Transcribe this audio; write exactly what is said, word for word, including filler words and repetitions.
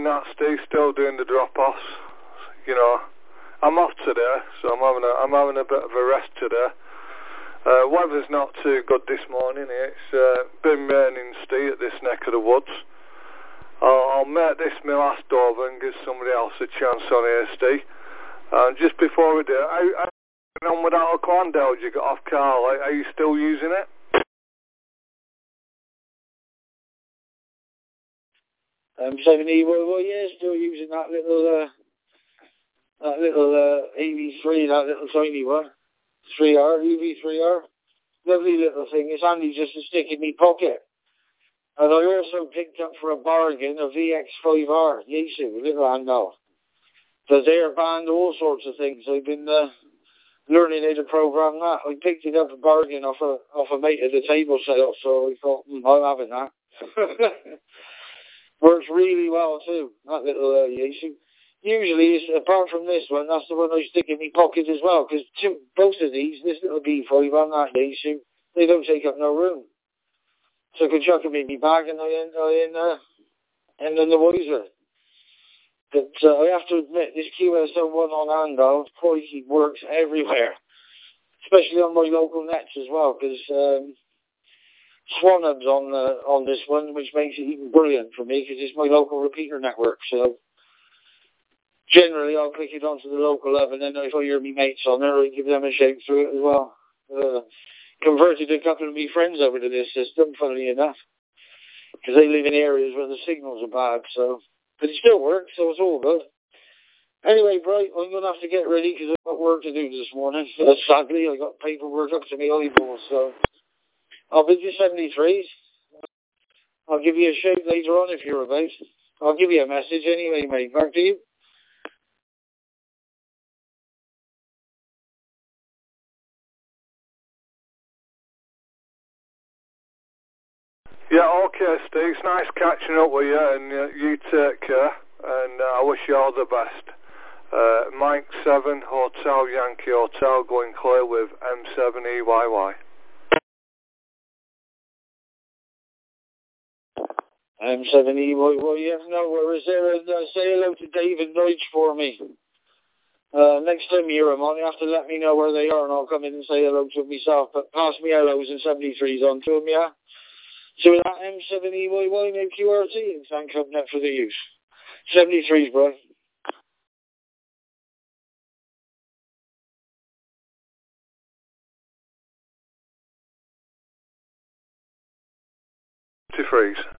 and that, Steve. Still doing the drop-offs. You know, I'm off today, so I'm having a I'm having a bit of a rest today. Uh, weather's not too good this morning. It's uh, been raining, Steve, at this neck of the woods. I'll, I'll make this my last over and give somebody else a chance on here, Steve. And just before we do, how, how you on with that Oaklandale you got off Carl? Are, are you still using it? Um, seventy, well, well, yeah, still using that little, uh, that little uh, E V three, that little tiny one, three R, E V three R. Lovely little thing. It's handy just to stick in my pocket. And I also picked up for a bargain a V X five R, Yaesu, little handle. So they're banned all sorts of things. I've been uh, learning how to program that. I picked it up a bargain off a off a mate at the table setup, so I thought, mm, I'm having that. Works really well too, that little uh, Yaesu. Usually, it's, apart from this one, that's the one I stick in my pocket as well, because both of these, this little B five and that Yaesu, they don't take up no room. So I can chuck them in my bag and I end, I end, uh, end in the wiser. But uh, I have to admit, this Q S O one on handheld, quality works everywhere, especially on my local nets as well, because um, Swanham's on uh, on this one, which makes it even brilliant for me, because it's my local repeater network. So generally, I'll click it onto the local hub, and then if I hear my mates on there, I give them a shout through it as well. Uh, converted a couple of my friends over to this system, funnily enough, because they live in areas where the signals are bad. So, but it still works, so it's all good. Anyway, Bright, I'm going to have to get ready because I've got work to do this morning. Uh, sadly, I got paperwork up to my eyeballs, so I'll bid you seventy-threes. I'll give you a shout later on if you're about. I'll give you a message anyway, mate. Back to you. Yeah, okay, Steve. It's nice catching up with you, and uh, you take care, and uh, I wish you all the best. Uh, Mike seven, Hotel Yankee Hotel, going clear with M seven E Y Y. M seven E Y Y, yeah, no worries there. And uh, say hello to David Deutsch for me. Uh, next time you hear him on, you have to let me know where they are, and I'll come in and say hello to them myself. But pass me hellos and seventy-threes on to them, yeah? So with that M seven E Y Y, no Q R T, and thank HubNet for the use. seventy-threes, bro. seventy-threes.